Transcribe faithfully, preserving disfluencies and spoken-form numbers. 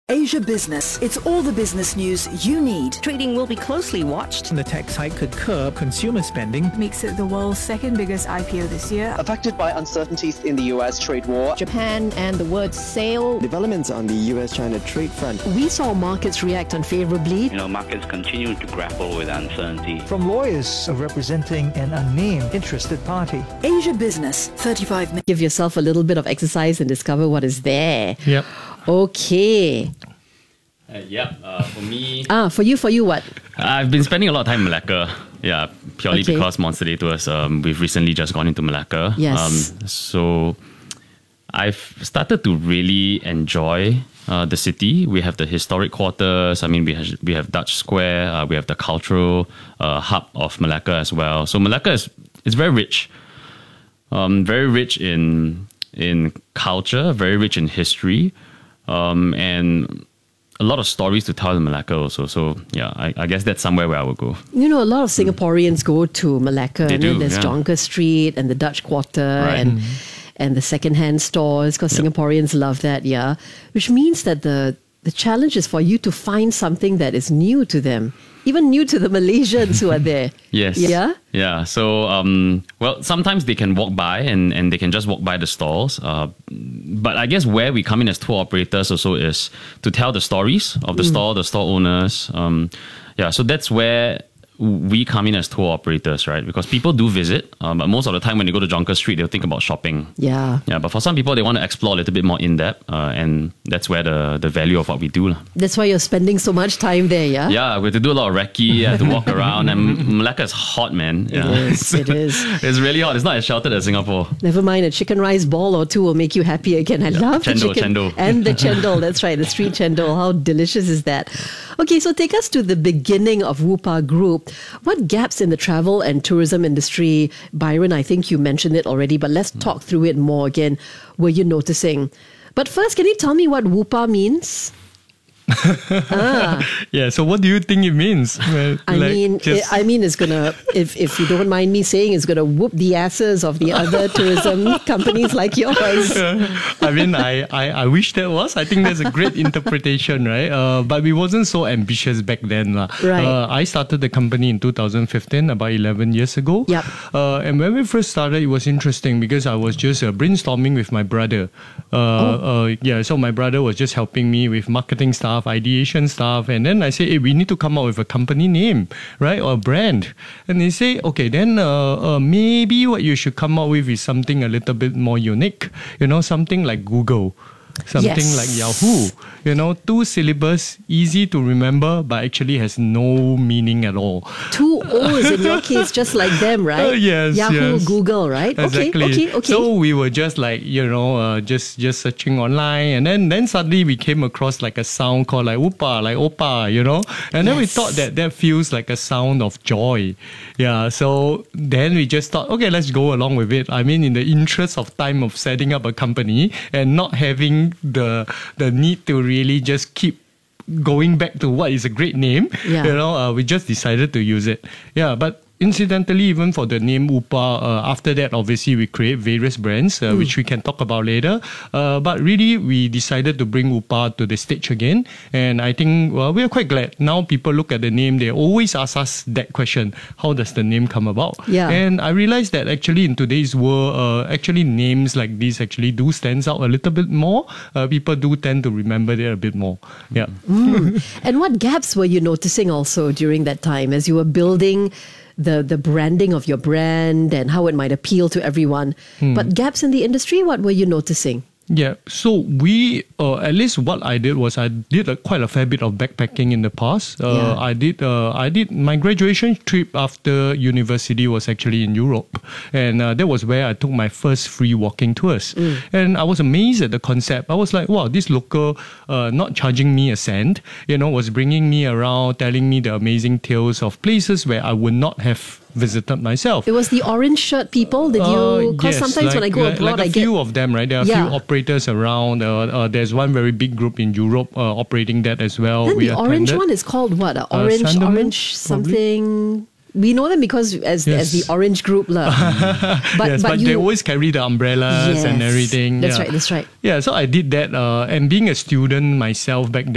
Asia Business. It's all the business news you need. Trading will be closely watched. The tax hike could curb consumer spending. Makes it the world's second biggest I P O this year. Affected by uncertainties in the U S trade war. Japan and the word sale. Developments on the U S China trade front. We saw markets react unfavorably. You know, markets continue to grapple with uncertainty. From lawyers representing an unnamed interested party. Asia Business, thirty-five minutes. Give yourself a little bit of exercise and discover what is there. Yep. Okay. Uh, yeah, uh, for me... Ah, for you, for you what? I've been spending a lot of time in Malacca. Yeah, purely Okay. because Monster Day Tours, um, we've recently just gone into Malacca. Yes. Um, so I've started to really enjoy uh, the city. We have the historic quarters. I mean, we have, we have Dutch Square. Uh, we have the cultural uh, hub of Malacca as well. So Malacca is it's very rich. Um, very rich in in culture, very rich in history. Um, and a lot of stories to tell in Malacca also. So yeah, I, I guess that's somewhere where I would go. You know, a lot of Singaporeans go to Malacca. They and then do, there's yeah. Jonker Street and the Dutch Quarter Right. and and the second-hand stores because Yep. Singaporeans love that, yeah. Which means that the the challenge is for you to find something that is new to them, even new to the Malaysians who are there. Yes. Yeah? Yeah. So, um, well, sometimes they can walk by and, and they can just walk by the stalls. Uh, but I guess where we come in as tour operators also is to tell the stories of the store, the store owners. Um, yeah. So that's where we come in as tour operators, right? Because people do visit, um, but most of the time when they go to Jonker Street, they'll think about shopping. Yeah. Yeah, but for some people, they want to explore a little bit more in depth, uh, and that's where the, the value of what we do. lah. That's why you're spending so much time there, yeah? Yeah, we have to do a lot of recce, have to walk around, and Malacca is hot, man. Yeah. It is, it is. It's really hot. It's not as sheltered as Singapore. Never mind, a chicken rice ball or two will make you happy again. I love the Chendol, chicken. chendol. And the chendol, that's right, the street chendol. How delicious is that? Okay, so take us to the beginning of Woopa Group. What gaps in the travel and tourism industry, Byron, I think you mentioned it already, but let's talk through it more again, were you noticing? But first, can you tell me what Woopa means? ah. Yeah, so what do you think it means? Well, I like, mean, just- I mean, it's gonna. If if you don't mind me saying, it's gonna whoop the asses of the other tourism companies like yours. I mean, I, I, I wish that was. I think that's a great interpretation, right? Uh, but we wasn't so ambitious back then. lah. Right. Uh, I started the company in two thousand fifteen, about eleven years ago. Yep. Uh, and when we first started, it was interesting because I was just uh, brainstorming with my brother. Uh, Oh. uh, yeah, so my brother was just helping me with marketing stuff, ideation stuff. And then I say, hey, we need to come up with a company name, right? Or a brand. And they say, okay, then uh, uh, maybe what you should come up with is something a little bit more unique. You know, something like Google. Something Yes. like Yahoo, you know, two syllables, easy to remember, but actually has no meaning at all. Two O's in your case, just like them, right? Uh, yes, Yahoo, yes. Google, right? Exactly. Okay, okay, okay. So we were just like, you know, uh, just just searching online, and then then suddenly we came across like a sound called like Upa, like Opa, you know, and then we Yes. thought that that feels like a sound of joy. Yeah. So then we just thought, okay, let's go along with it. I mean, in the interest of time of setting up a company and not having the the need to really just keep going back to what is a great name, Yeah. you know, uh, we just decided to use it. Yeah, but incidentally, even for the name Upa, uh, after that, obviously, we create various brands, uh, which we can talk about later. Uh, but really, we decided to bring Upa to the stage again. And I think, well, we are quite glad. Now people look at the name, they always ask us that question, how does the name come about? Yeah. And I realized that actually in today's world, uh, actually names like this actually do stands out a little bit more. Uh, people do tend to remember it a bit more. Yeah. Mm. And what gaps were you noticing also during that time as you were building the the branding of your brand and how it might appeal to everyone? But gaps in the industry, what were you noticing? Yeah, so we, uh, at least what I did was I did a, quite a fair bit of backpacking in the past. Uh, Yeah. I did, uh, I did my graduation trip after university was actually in Europe, and uh, that was where I took my first free walking tours. And I was amazed at the concept. I was like, wow, this local, uh, not charging me a cent, you know, was bringing me around, telling me the amazing tales of places where I would not have visited myself. It was the orange shirt people. Did you? Because Uh, yes, sometimes when I like- go like- abroad, like a I get few of them, right? There are a Yeah. few operators around. Uh, uh, there's one very big group in Europe uh, operating that as well. Then We the orange attended. one is called what? Uh, Uh, orange, Sandeman, orange probably? something. We know them because as as Yes. the orange group lah. yes, but, they always carry the umbrellas and Yes, everything. That's yeah. right. That's right. Yeah, so I did that, uh, and being a student myself back then.